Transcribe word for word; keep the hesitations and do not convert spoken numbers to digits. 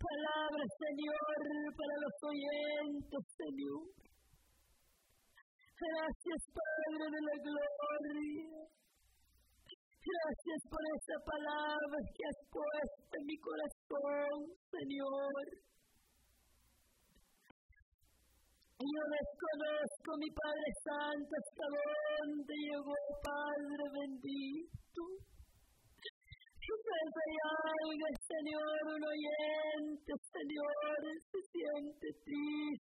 palabra, Señor, para los oyentes, Señor. Gracias, Padre de la gloria. Gracias por esa palabra que has puesto en mi corazón, Señor. Yo desconozco, mi Padre Santo, hasta dónde llegó, Padre bendito. Quizás hay algo, Señor, un oyente, Señor, se siente triste.